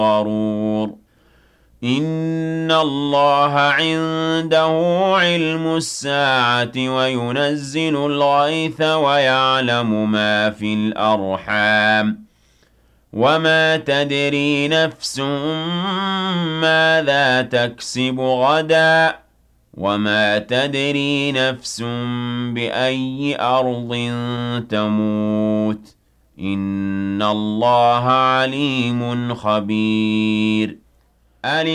غرور إن الله عنده علم الساعة وينزل الغيث ويعلم ما في الأرحام وما تدري نفس ماذا تكسب غدا وما تدري نفس بأي أرض تموت إن الله عليم خبير